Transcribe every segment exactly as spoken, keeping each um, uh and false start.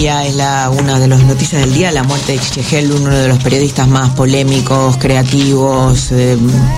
Es la, una de las noticias del día, la muerte de Chiche Gelb, uno de los periodistas más polémicos, creativos, eh,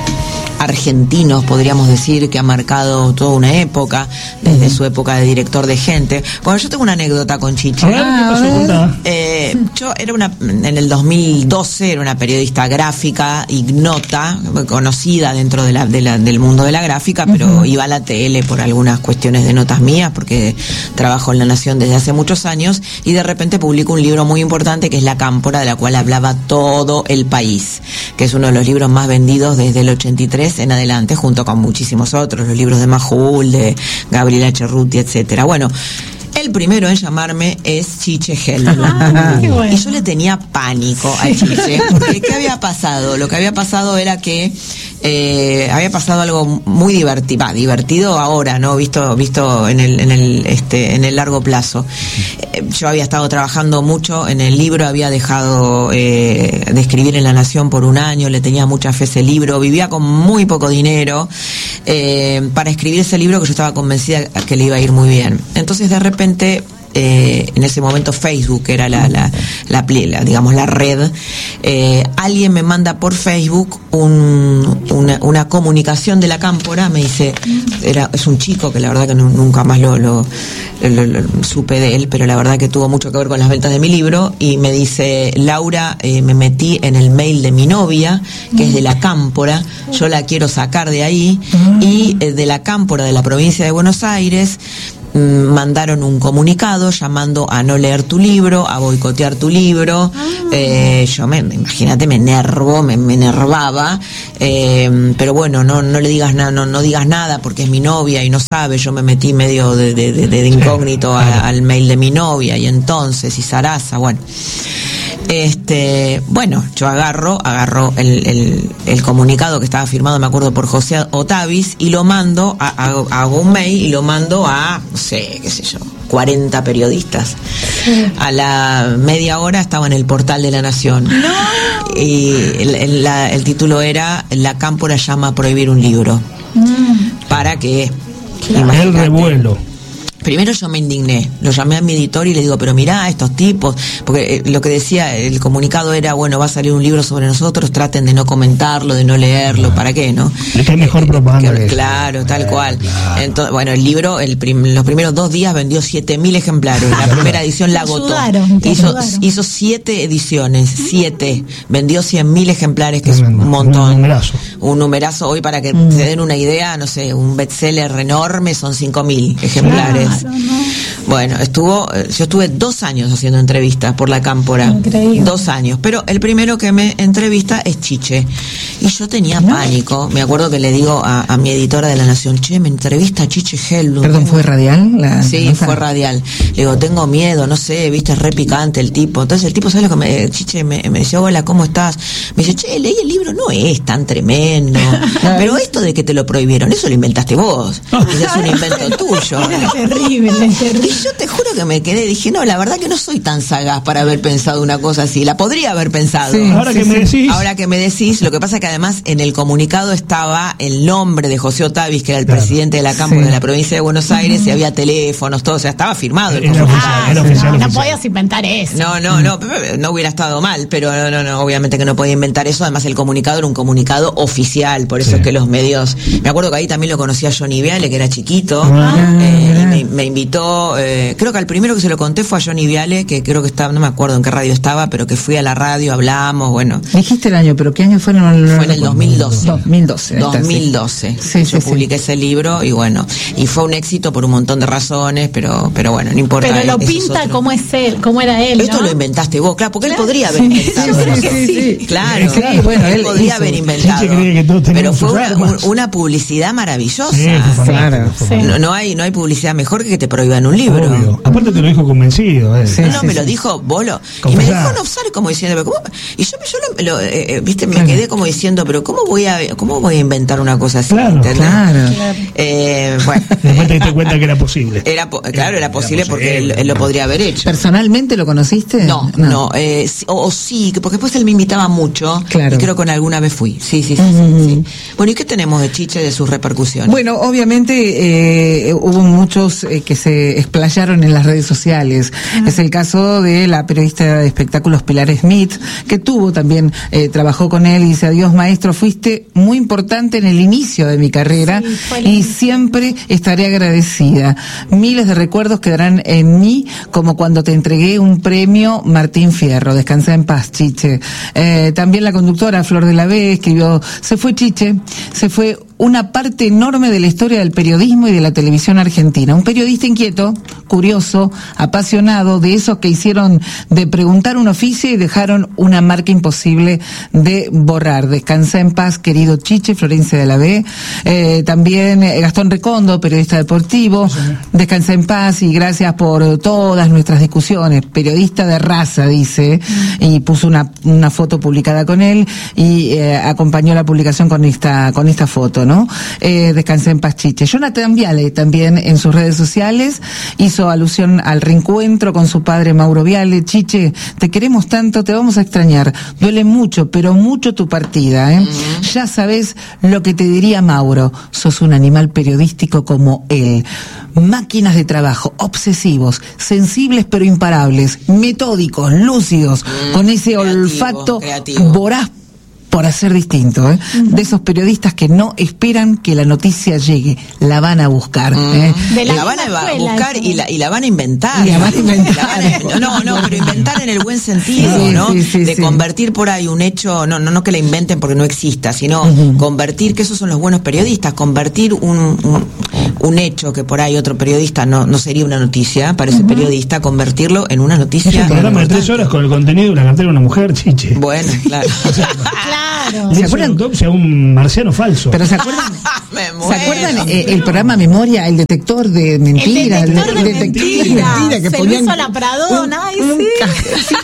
argentinos, podríamos decir, que ha marcado toda una época, desde uh-huh. su época de director de Gente. Bueno, yo tengo una anécdota con Chiche. Ah, ¿qué pasó? Eh, yo era una, en el dos mil doce era una periodista gráfica, ignota, conocida dentro de la, de la, del mundo de la gráfica, pero uh-huh. iba a la tele por algunas cuestiones de notas mías, porque trabajo en La Nación desde hace muchos años, y de repente publico un libro muy importante que es La Cámpora, de la cual hablaba todo el país, que es uno de los libros más vendidos desde el ochenta y tres en adelante, junto con muchísimos otros, los libros de Majul, de Gabriela Cerruti, etcétera. Bueno, el primero en llamarme es Chiche Gelb. Ah, bueno. Y yo le tenía pánico a Chiche, porque ¿qué había pasado? Lo que había pasado era que eh, había pasado algo muy divertido, bah, divertido ahora, ¿no? Visto, visto en el, en el, este, en el largo plazo. Eh, yo había estado trabajando mucho en el libro, había dejado eh, de escribir en La Nación por un año, le tenía mucha fe a ese libro, vivía con muy poco dinero eh, para escribir ese libro que yo estaba convencida que le iba a ir muy bien. Entonces, de repente, Eh, en ese momento Facebook era la, la, la, la digamos la red, eh, alguien me manda por Facebook un, una, una comunicación de La Cámpora, me dice, era, es un chico que la verdad que no, nunca más lo, lo, lo, lo, lo supe de él, pero la verdad que tuvo mucho que ver con las ventas de mi libro, y me dice, Laura, eh, me metí en el mail de mi novia, que es de La Cámpora, yo la quiero sacar de ahí, y eh, de La Cámpora, de la provincia de Buenos Aires, mandaron un comunicado llamando a no leer tu libro, a boicotear tu libro. Ah. Eh, yo me, imagínate, me enervo, me, me enervaba, eh, pero bueno, no, no le digas nada, no, no digas nada porque es mi novia y no sabe. Yo me metí medio de, de, de, de incógnito a, al mail de mi novia, y entonces, y Sarasa, bueno. Este, bueno, yo agarro, agarro el, el, el comunicado que estaba firmado, me acuerdo, por José Otavis, y lo mando, a, a, hago un mail y lo mando a, no sé, qué sé yo, cuarenta periodistas. Sí. A la media hora estaba en el portal de La Nación. No. Y el, el, la, el título era La Cámpora llama a prohibir un libro. Mm. ¿Para qué? Claro. El revuelo. Primero yo me indigné, lo llamé a mi editor y le digo, pero mirá, estos tipos, porque eh, lo que decía el comunicado era, bueno, va a salir un libro sobre nosotros, traten de no comentarlo, de no leerlo, claro. ¿Para qué, no? Es que es mejor propaganda. Que, claro, eso. Tal cual. Claro. Entonces, bueno, el libro, el prim, los primeros dos días vendió siete mil ejemplares, la primera edición la agotó. Hizo, hizo siete ediciones, siete, vendió cien mil ejemplares, que Tremendo. Es un montón. Un numerazo. Un numerazo, hoy para que mm. se den una idea, no sé, un bestseller enorme son cinco mil ejemplares. Claro, no. Bueno, estuvo, yo estuve dos años haciendo entrevistas por La Cámpora. Increíble. Dos años. Pero el primero que me entrevista es Chiche. Y yo tenía ¿No? pánico. Me acuerdo que le digo a, a mi editora de La Nación, che, me entrevista Chiche Gelb. Perdón, ¿fue radial? La sí, nota? Fue radial. Le digo, tengo miedo, no sé, viste, es re picante el tipo. Entonces el tipo, ¿sabes lo que me, Chiche me, me dice? Hola, ¿cómo estás? Me dice, che, leí el libro, no es tan tremendo. Pero esto de que te lo prohibieron, eso lo inventaste vos. Ese es un invento tuyo. Es terrible, es terrible. Y yo te juro que me quedé, dije, no, la verdad que no soy tan sagaz para haber pensado una cosa así. La podría haber pensado. Sí, ahora sí, que sí. me decís. Ahora que me decís, lo que pasa es que además en el comunicado estaba el nombre de José Otavis, que era el claro. presidente de la Cámpora sí. de la provincia de Buenos Aires, uh-huh. y había teléfonos, todo, o sea, estaba firmado el era oficial, ah, era no, oficial, no, oficial. no podías inventar eso. No, no, no, no hubiera estado mal, pero no, no, no, obviamente que no podía inventar eso. Además el comunicado era un comunicado oficial, por eso sí. es que los medios, me acuerdo que ahí también lo conocía Johnny Viale, que era chiquito, ah, eh, y me, me invitó, eh, creo que al primero que se lo conté fue a Johnny Viale, que creo que estaba, no me acuerdo en qué radio estaba, pero que fui a la radio, hablamos, bueno. Dijiste el año, pero ¿qué año fue? No, no, fue en el dos mil doce. dos mil doce. dos mil doce. Sí, yo sí, publiqué sí. ese libro y bueno, y fue un éxito por un montón de razones, pero pero bueno, no importa. Pero lo pinta como es él, como era él, Esto ¿no? lo inventaste vos, claro, porque claro. él podría haber sí, inventado. Sí, sí, sí, sí, sí. Claro, sí, sí, bueno, él, él podría hizo. haber inventado. Pero fue una, un, una publicidad maravillosa. Sí, claro. Sí. No, no hay no hay publicidad mejor que que te prohíban un libro. Obvio. Aparte te lo dijo convencido. Eh. Sí, no, no, sí, me sí. lo dijo Bolo. Confesá. Y me dejó en offside como diciendo, ¿cómo? Y yo, yo lo, lo eh, viste, me quedé como diciendo, pero ¿cómo voy a cómo voy a inventar una cosa así? Claro, claro. Eh, bueno. Después te diste cuenta que era posible. Era, claro, era posible, era posible porque él, no. él lo podría haber hecho. ¿Personalmente lo conociste? No, no, no eh, o, o sí, porque después él me invitaba mucho. Claro. Y creo que con alguna vez fui. Sí, sí, sí, uh-huh. sí, sí. Bueno, ¿y qué tenemos de Chiche, de sus repercusiones? Bueno, obviamente eh, hubo muchos eh, que se explayaron en las redes sociales. Uh-huh. Es el caso de la periodista de espectáculos Pilar Smith, que tuvo también, eh, trabajó con él y dice: adiós maestro, fuiste muy importante en el inicio de mi carrera, sí, y siempre estaré agradecida. Miles de recuerdos quedarán en mí, como cuando te entregué un premio Martín Fierro. Descansa en paz, Chiche. Eh, también la conductora Flor de la B escribió: se fue Chiche, se fue una parte enorme de la historia del periodismo y de la televisión argentina. Un periodista inquieto, curioso, apasionado, de esos que hicieron de preguntar un oficio y dejaron una marca imposible de borrar. Descansa en paz, querido Chiche. Florencia de la B. Eh, también eh, Gastón Recondo, periodista deportivo. Sí. Descansa en paz y gracias por todas nuestras discusiones. Periodista de raza, dice, y puso una, una foto publicada con él y eh, acompañó la publicación con esta, con esta foto, ¿no? Eh, descansa en paz, Chiche. Jonathan Viale también en sus redes sociales hizo alusión al reencuentro con su padre Mauro Viale. Chiche, te queremos tanto, te vamos a extrañar. Duele mucho, pero mucho tu partida, ¿eh? Mm. Ya sabes lo que te diría Mauro. Sos un animal periodístico como él. Máquinas de trabajo, obsesivos, sensibles pero imparables, metódicos, lúcidos, mm. con ese creativo, olfato creativo. voraz por hacer distinto, ¿eh? Uh-huh. De esos periodistas que no esperan que la noticia llegue, la van a buscar, uh-huh. ¿eh? De la, la van a escuela, buscar y la, y la van a inventar. Y la van a inventar. La van a, no, no, pero inventar en el buen sentido, sí, ¿no? Sí, sí, de sí. convertir por ahí un hecho, no, no, no que la inventen porque no exista, sino uh-huh. convertir, que esos son los buenos periodistas, convertir un, un, un hecho que por ahí otro periodista no, no sería una noticia, para ese uh-huh. periodista, convertirlo en una noticia. Es un programa de tres horas con el contenido de la cartera de una mujer, Chiche. Bueno, claro. Claro. ¿Se acuerdan? Autopsia a un marciano falso. Pero ¿se acuerdan? ¿Se acuerdan eh, el programa Memoria, el detector de mentiras? El detector el, de el mentiras. Mentira, que se ponían lo hizo la Pradona, ay, sí.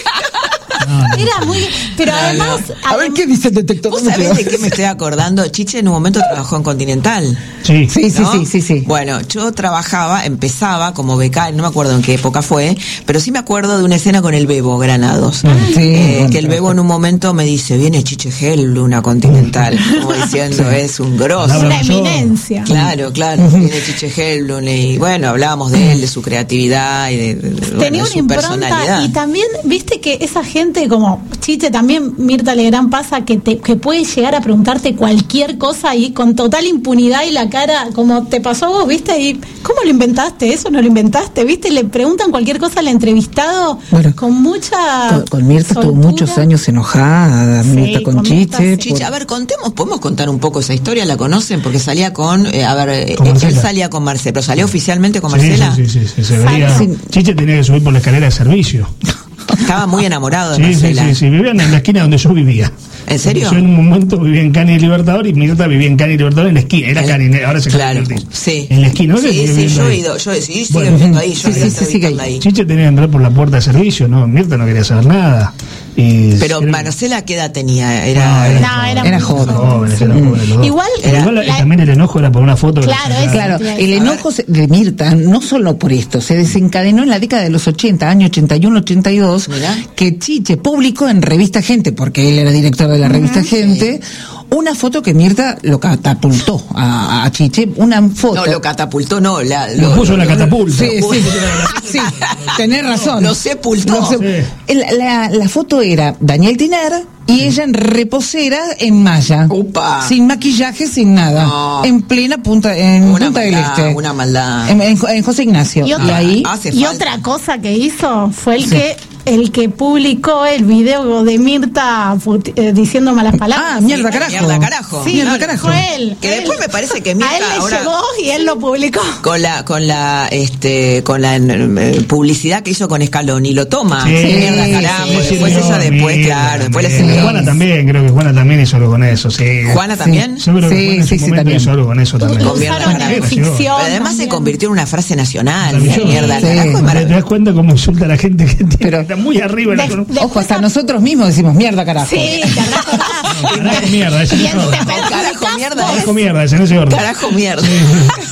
No, no. Era muy... Pero no, además... No. A ver, ¿qué dice el detector? ¿Vos sabés de qué me estoy acordando? Chiche en un momento trabajó en Continental. Sí. Sí, sí, ¿no? sí, sí, sí. Bueno, yo trabajaba, empezaba como becaria, no me acuerdo en qué época fue, pero sí me acuerdo de una escena con el Bebo Granados. Ah, sí, eh, bueno, que el Bebo en un momento me dice: viene Chiche Helblum a Continental, como diciendo, sí. es un grosso. Una eminencia. Claro, claro, viene Chiche Helblum y bueno, hablábamos de él, de su creatividad y de, de, Tenía bueno, de una su impronta personalidad. Y también, viste que esa gente como Chiche, también Mirta Legrand pasa que te, que puede llegar a preguntarte cualquier cosa y con total impunidad y la cara como te pasó a vos, viste, y ¿cómo lo inventaste? Eso no lo inventaste, viste, le preguntan cualquier cosa al entrevistado, bueno, con mucha con, con Mirta estuvo muchos años enojada, Mirta sí, con, con Chiche. Mirta, sí. Chiche, a ver, contemos, podemos contar un poco esa historia, ¿la conocen? Porque salía con, eh, a ver, eh, él salía con Marcela, pero salió oficialmente con Marcela. Sí, sí, sí, sí, se veía. Sí. Chiche tenía que subir por la escalera de servicio. Estaba muy enamorado de sí, Marcela. Sí, sí, sí, vivían en la esquina donde yo vivía. ¿En serio? Yo en un momento vivía en Cani y Libertador y Mirta vivía en Cani y Libertador en la esquina. Era Cani, ahora se claro, sí. En la esquina, ¿no? Sí, sí, yo he ido, yo sí, sigue bueno, viviendo ahí, yo sí, sí, sí, sí, ahí. Chiche tenía que entrar por la puerta de servicio, ¿no? Mirta no quería saber nada. Y pero era... Marcela, ¿qué edad tenía? Era, no, era, no, era, era joven. Jóvenes, sí. eran jóvenes los dos. Igual, era, igual la, también el enojo era por una foto. Claro, es, claro. El enojo de Mirta, no solo por esto, se desencadenó en la década de los ochenta, año ochenta y uno, ochenta y dos, ¿Mirá? Que Chiche publicó en Revista Gente, porque él era director de la Revista uh-huh, Gente, sí. una foto que Mirta lo catapultó a, a Chiche, una foto. No, lo catapultó, no. La, lo, lo puso en la catapulta. Sí, sí, sí, tenés razón. Lo sepultó. Lo se, sí. la, la, la foto era Daniel Tiner y ella en reposera en malla. Upa. Sin maquillaje, sin nada. No. En plena punta, en una Punta maldad, del Este. Una maldad. En, en, en José Ignacio. Y, otra, y ahí. Y otra cosa que hizo fue el sí. que el que publicó el video de Mirta eh, diciendo malas palabras. Ah, mierda carajo. Mierda carajo. Sí, mierda carajo. Fue él. Que él, después me parece que Mirta a él le ahora llegó y él lo publicó. Con la con la este con la eh, publicidad que hizo con Scaloni lo toma. Sí, mierda carajo. Sí, después sí, ella después, mierda, claro, después mierda. le Juana también, creo que Juana también hizo algo con eso, sí. ¿Juana también? Sí, yo creo que sí, Juana en sí, su sí, momento también. hizo algo con eso también. Con mierda carajo. Ficción, Pero además también se convirtió en una frase nacional. Mierda, mierda sí. carajo. ¿Te das cuenta cómo insulta a la gente que tiene, pero, está muy arriba? De, la de, Ojo, hasta nosotros mismos decimos mierda carajo. Sí, carajo, carajo. Carajo mierda, ese no. Carajo mierda. Carajo mierda, ese no se orden. Carajo mierda.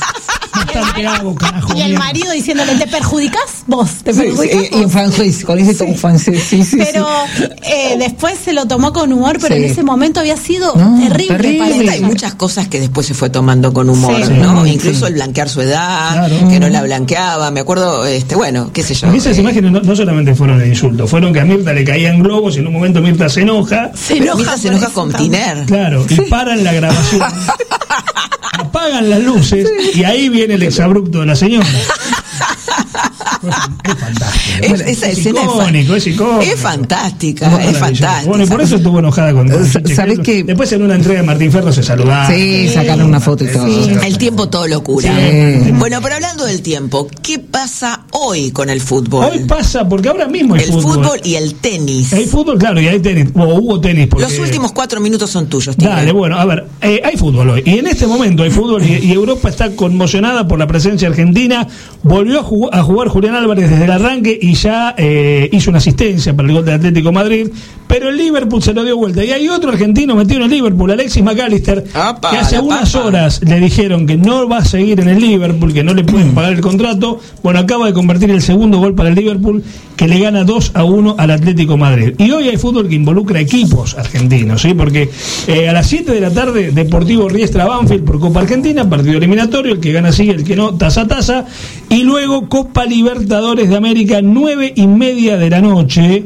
Bastante hago, carajo. Y el mierda. marido diciéndole, ¿te perjudicás vos? ¿Te Sí, perjudicás sí, y en vos? francés, con ese tono francés, sí, sí. Pero eh, después se lo tomó con humor, pero Sí. en ese momento había sido No, terrible, terrible. para Hay ella. muchas cosas que después se fue tomando con humor, Sí. ¿no? Sí. Incluso Sí. el blanquear su edad, Claro. que no la blanqueaba. Me acuerdo, este, bueno, qué sé yo. Porque esas eh, imágenes no, no solamente fueron de insultos, fueron que a Mirta le caían globos y en un momento Mirta se enoja. Se Pero enoja Mirta se por enoja eso con también. Tiner. Claro, y paran la grabación. Apagan las luces y ahí viene el exabrupto de la señora. Es fantástico. Es- esa es escena es fa- icónico, es icónico. Es fantástica, No, es maravilloso. fantástica. Bueno, y por eso estuvo enojada con con Chiche ¿Sabés Credo. qué? Después en una entrega de Martín Ferro se saludaron. Sí, sacaron una foto y todo. El tiempo todo lo cura. Sí. Bueno, pero hablando del tiempo, ¿qué pasa hoy con el fútbol? Hoy pasa, porque ahora mismo hay el fútbol. y el tenis. Hay fútbol, claro, y hay tenis. O hubo tenis. Porque... Los últimos cuatro minutos son tuyos, Tigre. Dale, bueno, a ver, eh, hay fútbol hoy. Y en este momento hay fútbol y, y Europa está conmocionada por la presencia argentina. Volvió a, jug- a jugar Julián Álvarez desde el arranque y ya eh, hizo una asistencia para el gol del Atlético de Madrid. Pero el Liverpool se lo dio vuelta. Y hay otro argentino metido en el Liverpool, Alexis McAllister, Apa, que hace la unas papa. horas le dijeron que no va a seguir en el Liverpool, que no le pueden pagar el contrato. Bueno, acaba de convertir el segundo gol para el Liverpool, que le gana dos a uno al Atlético de Madrid. Y hoy hay fútbol que involucra equipos argentinos, ¿sí? Porque eh, a las siete de la tarde, Deportivo Riestra Banfield por Copa Argentina, partido eliminatorio, el que gana sigue, el que no, taza a taza. Y luego Copa Libertadores de América, nueve y media de la noche,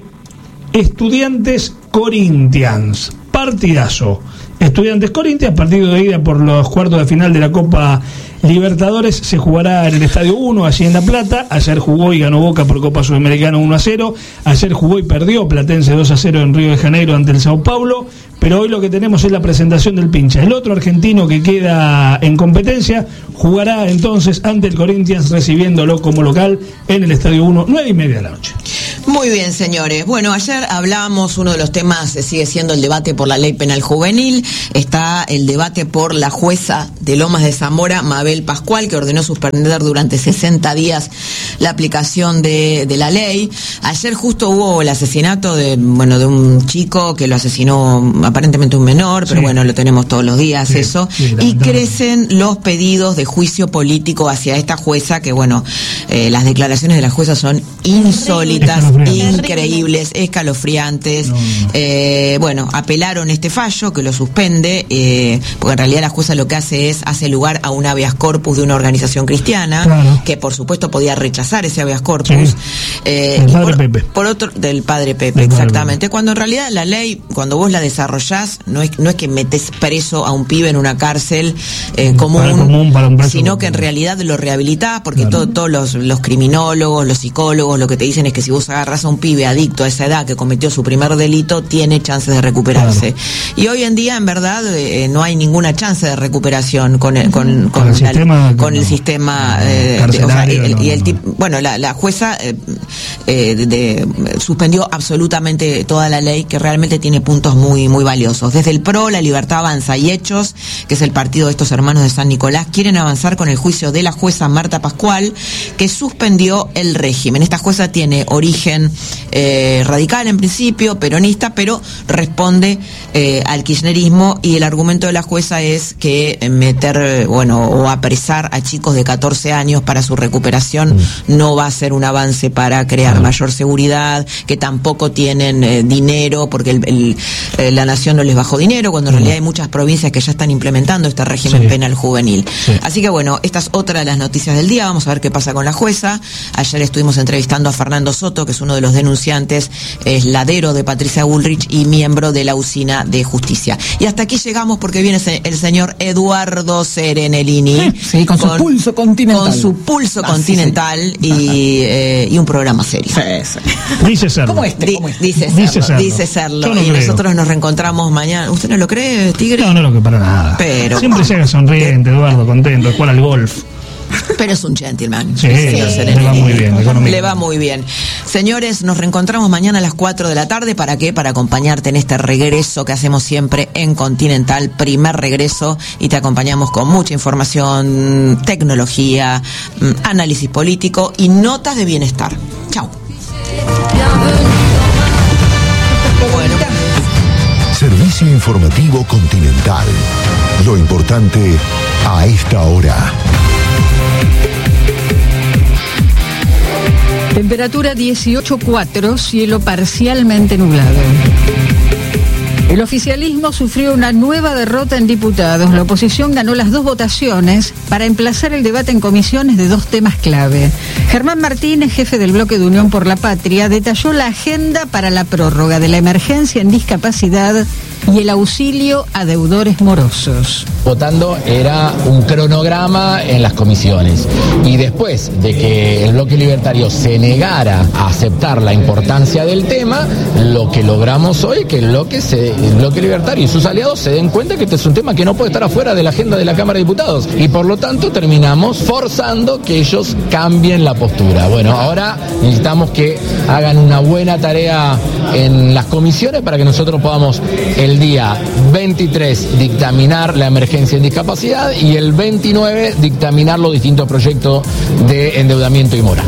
Estudiantes Corinthians, partidazo. Estudiantes Corinthians, partido de ida por los cuartos de final de la Copa Libertadores, se jugará en el Estadio uno, allí en La Plata. Ayer jugó y ganó Boca por Copa Sudamericana uno a cero. Ayer jugó y perdió Platense dos a cero en Río de Janeiro ante el Sao Paulo. Pero hoy lo que tenemos es la presentación del pincha. El otro argentino que queda en competencia jugará entonces ante el Corinthians, recibiéndolo como local en el Estadio uno, nueve y media de la noche. Muy bien, señores. Bueno, ayer hablábamos, uno de los temas eh, sigue siendo el debate por la ley penal juvenil. Está el debate por la jueza de Lomas de Zamora, Mabel Pascual, que ordenó suspender durante sesenta días la aplicación de, de la ley. Ayer justo hubo el asesinato de, bueno, de un chico que lo asesinó aparentemente un menor, pero Sí. bueno, lo tenemos todos los días, Sí, eso. sí, y lamentablemente. crecen los pedidos de juicio político hacia esta jueza, que bueno, eh, las declaraciones de la jueza son insólitas, Escalofriantes. increíbles, escalofriantes. No, no. Eh, bueno, apelaron este fallo que lo suspende, eh, porque en realidad la jueza lo que hace es, hace lugar a un habeas corpus de una organización cristiana, Claro. que por supuesto podía rechazar ese habeas corpus. Sí. Eh, Del y padre por, Pepe. por otro, del padre Pepe, Del padre exactamente. Cuando en realidad la ley, cuando vos la desarrollás, no es, no es que metés preso a un pibe en una cárcel eh, común, Para común, para un preso sino común. que en realidad lo rehabilitás, porque Claro. todo- todos los, los criminólogos, los psicólogos, lo que te dicen es que si vos agarras a un pibe adicto a esa edad que cometió su primer delito, tiene chances de recuperarse. Y hoy en día, en verdad, eh, no hay ninguna chance de recuperación con el, con, Con el la- sistema, con el no. sistema, No, eh, de- o sea, carcelario, el- no, y el no. tip- bueno, la, la jueza eh, eh, de- de- suspendió absolutamente toda la ley, que realmente tiene puntos muy muy valiosos. Desde el PRO, La Libertad Avanza y Hechos, que es el partido de estos hermanos de San Nicolás, quieren avanzar con el juicio de la jueza Marta Pascual, que suspendió el régimen. Esta jueza tiene origen eh, radical en principio, peronista, pero responde eh, al kirchnerismo, y el argumento de la jueza es que eh, meter, eh, bueno, o apresar a chicos de catorce años para su recuperación no va a ser un avance para crear mayor seguridad, que tampoco tienen eh, dinero, porque el, el, eh, la nación no les bajó dinero, cuando en realidad hay muchas provincias que ya están implementando este régimen Sí. penal juvenil. Sí. Así que bueno, esta es otra de las noticias del día. Vamos a ver qué pasa con la jueza. Ayer estuvimos entrevistando a Fernando Soto, que es uno de los denunciantes, es ladero de Patricia Bullrich y miembro de la usina de justicia. Y hasta aquí llegamos, porque viene se- el señor Eduardo Serenellini. Sí, con su pulso continental. Con su pulso Ah, sí, continental y, eh, y un programa serio. Sí, sí. Dice serlo. ¿Cómo este? Di- ¿Cómo este? dice Dice serlo, serlo. dice serlo. Yo no y creo. nosotros nos reencontramos mañana. ¿Usted no lo cree, Tigre? No, no lo que para nada. Pero- Siempre llega sonriente, Eduardo, contento, juega al golf. Pero es un gentleman. Sí, el señor le Serenellini. va muy bien, económicamente. Le va muy bien. Señores, nos reencontramos mañana a las cuatro de la tarde. ¿Para qué? Para acompañarte en este regreso que hacemos siempre en Continental, primer regreso, y te acompañamos con mucha información, tecnología, mm, análisis político y notas de bienestar. Chao. Bueno. Servicio informativo Continental. Lo importante a esta hora. Temperatura dieciocho coma cuatro, cielo parcialmente nublado. El oficialismo sufrió una nueva derrota en diputados. La oposición ganó las dos votaciones para emplazar el debate en comisiones de dos temas clave. Germán Martínez, jefe del bloque de Unión por la Patria, detalló la agenda para la prórroga de la emergencia en discapacidad y el auxilio a deudores morosos. Votando era un cronograma en las comisiones, y después de que el bloque libertario se negara a aceptar la importancia del tema, lo que logramos hoy es que el bloque, se, el bloque libertario y sus aliados se den cuenta que este es un tema que no puede estar afuera de la agenda de la Cámara de Diputados, y por lo tanto terminamos forzando que ellos cambien la postura. Bueno, ahora necesitamos que hagan una buena tarea en las comisiones para que nosotros podamos el día veintitrés dictaminar la emergencia en discapacidad y el veintinueve dictaminar los distintos proyectos de endeudamiento y mora.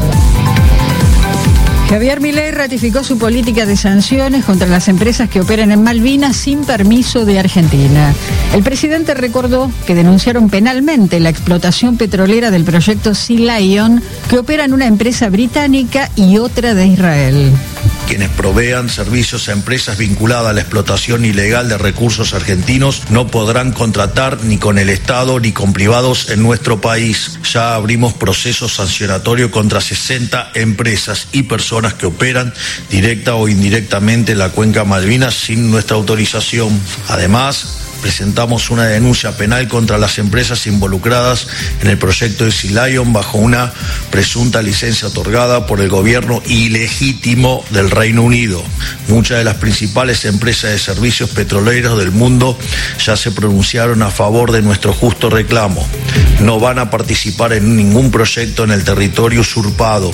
Javier Milei ratificó su política de sanciones contra las empresas que operan en Malvinas sin permiso de Argentina. El presidente recordó que denunciaron penalmente la explotación petrolera del proyecto Sea Lion, que opera en una empresa británica y otra de Israel. Quienes provean servicios a empresas vinculadas a la explotación ilegal de recursos argentinos no podrán contratar ni con el Estado ni con privados en nuestro país. Ya abrimos procesos sancionatorios contra sesenta empresas y personas que operan directa o indirectamente en la cuenca Malvinas sin nuestra autorización. Además, presentamos una denuncia penal contra las empresas involucradas en el proyecto de Sea Lion bajo una presunta licencia otorgada por el gobierno ilegítimo del Reino Unido. Muchas de las principales empresas de servicios petroleros del mundo ya se pronunciaron a favor de nuestro justo reclamo. No van a participar en ningún proyecto en el territorio usurpado.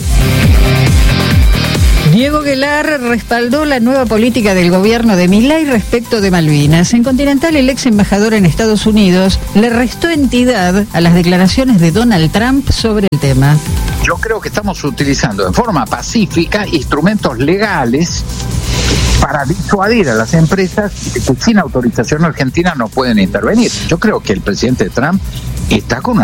Diego Aguilar respaldó la nueva política del gobierno de Milei respecto de Malvinas. En Continental, el ex embajador en Estados Unidos le restó entidad a las declaraciones de Donald Trump sobre el tema. Yo creo que estamos utilizando en forma pacífica instrumentos legales para disuadir a las empresas que sin autorización argentina no pueden intervenir. Yo creo que el presidente Trump está con una